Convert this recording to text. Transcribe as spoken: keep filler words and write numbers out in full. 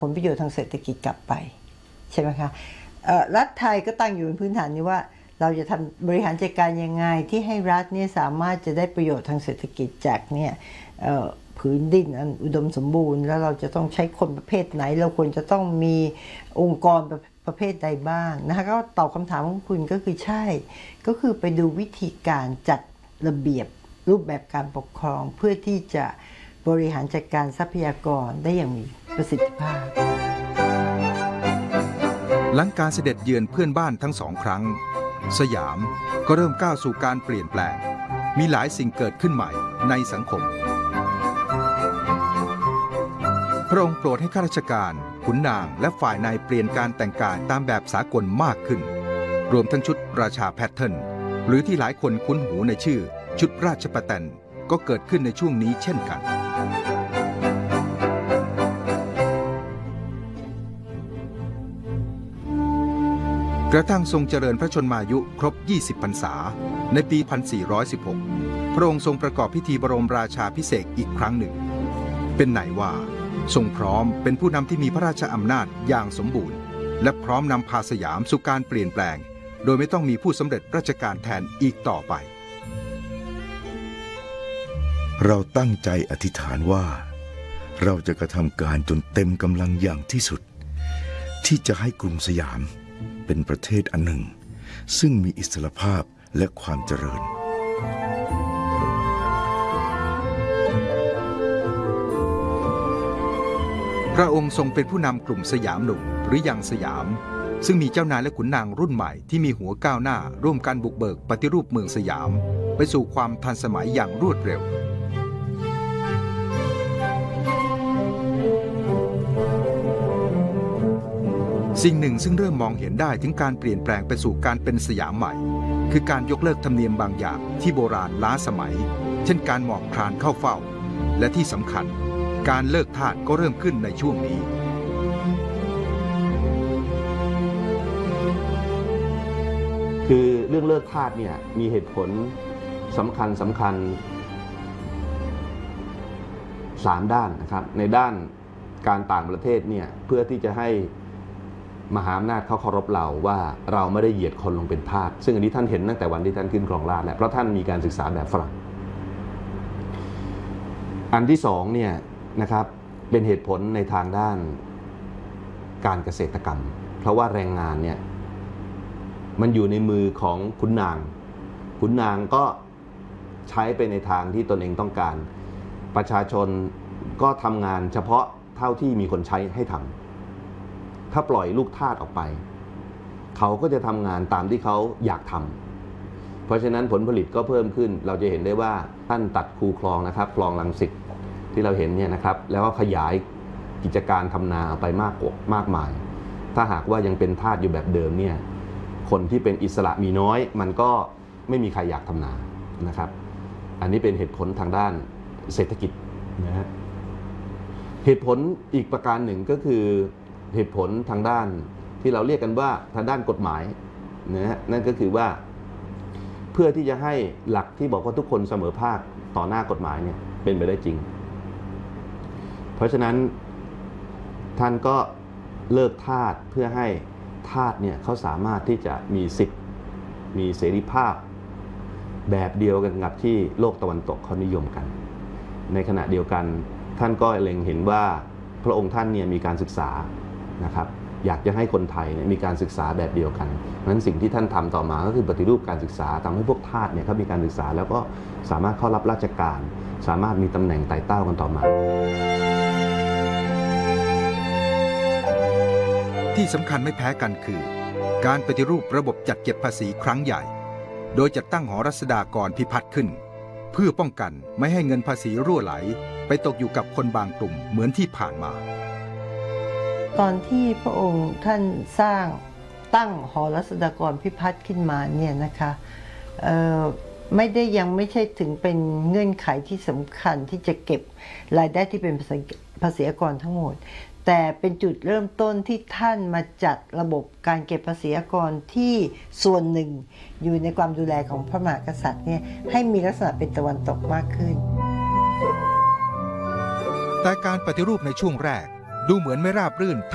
ผลประโยชน์ทางเศรษฐกิจกลับไปใช่ไหมคะรัฐไทยก็ตั้งอยู่บนพื้นฐานนี้ว่าเราจะทำบริหารจัดการยังไงที่ให้รัฐเนี่ยสามารถจะได้ประโยชน์ทางเศรษฐกิจจากเนี่ยพื้นดินอันอุดมสมบูรณ์แล้วเราจะต้องใช้คนประเภทไหนเราควรจะต้องมีองค์กรประเภทใดบ้างนะคะก็ตอบคำถามของคุณก็คือใช่ก็คือไปดูวิธีการจัดระเบียบรูปแบบการปกครองเพื่อที่จะบริหารจัดการทรัพยากรได้อย่างมีประสิทธิภาพหลังการเสด็จเยือนเพื่อนบ้านทั้งสองครั้งสยามก็เริ่มก้าวสู่การเปลี่ยนแปลงมีหลายสิ่งเกิดขึ้นใหม่ในสังคมพระองค์โปรดให้ข้าราชการขุนนางและฝ่ายในเปลี่ยนการแต่งกายตามแบบสากลมากขึ้นรวมทั้งชุดราชาแพทเทิร์นหรือที่หลายคนคุ้นหูในชื่อชุดราชประแตนก็เกิดขึ้นในช่วงนี้เช่นกันกระทั่งทรงเจริญพระชนมายุครบยี่สิบพรรษาในปีหนึ่งพันสี่ร้อยสิบหกพระองค์ทรงประกอบพิธีบรมราชาภิเษกอีกครั้งหนึ่งเป็นไหนว่าทรงพร้อมเป็นผู้นำที่มีพระราชอำนาจอย่างสมบูรณ์และพร้อมนำพาสยามสู่การเปลี่ยนแปลงโดยไม่ต้องมีผู้สำเร็จราชการแทนอีกต่อไปเราตั้งใจอธิษฐานว่าเราจะกระทำการจนเต็มกำลังอย่างที่สุดที่จะให้กรุงสยามเป็นประเทศอันหนึ่งซึ่งมีอิสรภาพและความเจริญพระองค์ทรงเป็นผู้นำกลุ่มสยามหนุ่มหรือยังสยามซึ่งมีเจ้านายและขุนนางรุ่นใหม่ที่มีหัวก้าวหน้าร่วมกันบุกเบิกปฏิรูปเมืองสยามไปสู่ความทันสมัยอย่างรวดเร็วสิ่งหนึ่งซึ่งเริ่มมองเห็นได้ถึงการเปลี่ยนแปลงไปสู่การเป็นสยามใหม่คือการยกเลิกธรรมเนียมบางอย่างที่โบราณล้าสมัยเช่นการหมอบคลานเข้าเฝ้าและที่สำคัญการเลิกทาสก็เริ่มขึ้นในช่วงนี้คือเรื่องเลิกทาสเนี่ยมีเหตุผลสำคัญสำคัญสามด้านนะครับในด้านการต่างประเทศเนี่ยเพื่อที่จะให้มหาอำนาจเขาเคารพเราว่าเราไม่ได้เหยียดคนลงเป็นทาสซึ่งอันนี้ท่านเห็นตั้งแต่วันที่ท่านขึ้นครองราชย์แล้วเพราะท่านมีการศึกษาแบบฝรั่งอันที่สองเนี่ยนะครับเป็นเหตุผลในทางด้านการเกษตรกรรมเพราะว่าแรงงานเนี่ยมันอยู่ในมือของขุนนางขุนนางก็ใช้ไปในทางที่ตนเองต้องการประชาชนก็ทำงานเฉพาะเท่าที่มีคนใช้ให้ทำถ้าปล่อยลูกทาสออกไปเขาก็จะทำงานตามที่เขาอยากทำเพราะฉะนั้นผลผลิตก็เพิ่มขึ้นเราจะเห็นได้ว่าท่านตัดคูคลองนะครับคลองรังสิตที่เราเห็นเนี่ยนะครับแล้วก็ขยายกิจการทำนาไปมากกว่ามากมายถ้าหากว่ายังเป็นทาสอยู่แบบเดิมเนี่ยคนที่เป็นอิสระมีน้อยมันก็ไม่มีใครอยากทำนานะครับอันนี้เป็นเหตุผลทางด้านเศรษฐกิจนะฮะเหตุผลอีกประการหนึ่งก็คือเหตุผลทางด้านที่เราเรียกกันว่าทางด้านกฎหมายนะฮะนั่นก็คือว่าเพื่อที่จะให้หลักที่บอกว่าทุกคนเสมอภาคต่อหน้ากฎหมายเนี่ยเป็นไปได้จริงเพราะฉะนั้นท่านก็เลิกทาสเพื่อให้ทาสเนี่ยเขาสามารถที่จะมีสิทธิ์มีเสรีภาพแบบเดียวกันกับที่โลกตะวันตกเขานิยมกันในขณะเดียวกันท่านก็เล็งเห็นว่าพระองค์ท่านเนี่ยมีการศึกษานะครับอยากจะให้คนไทยเนี่ยมีการศึกษาแบบเดียวกันเพราะฉะนั้นสิ่งที่ท่านทำต่อมาก็คือปฏิรูปการศึกษาทำให้พวกทาสเนี่ยเขามีการศึกษาแล้วก็สามารถเข้ารับราชการสามารถมีตำแหน่งไต่เต้ากันต่อมาที่สำคัญไม่แพ้กันคือการปฏิรูประบบจัดเก็บภาษีครั้งใหญ่โดยจัดตั้งหอรัษฎากรพิพัฒน์ขึ้นเพื่อป้องกันไม่ให้เงินภาษีรั่วไหลไปตกอยู่กับคนบางกลุ่มเหมือนที่ผ่านมาตอนที่พระองค์ท่านสร้างตั้งหอรัษฎากรพิพัฒน์ขึ้นมาเนี่ยนะคะไม่ได้ยังไม่ใช่ถึงเป็นเงื่อนไขที่สำคัญที่จะเก็บรายได้ที่เป็นภาษีอากรทั้งหมดแต่เป็นจุดเริ่มต้นที่ท่านมาจัดระบบการเก็บภาษีอากรที่ส่วนหนึ่งอยู่ในความดูแลของพระมหากษัตริย์เนี่ยให้มีลักษณะเป็นตะวันตกมากขึ้นแต่การปฏิรูปในช่วงแรกดูเหมือนไม่ราบรื่น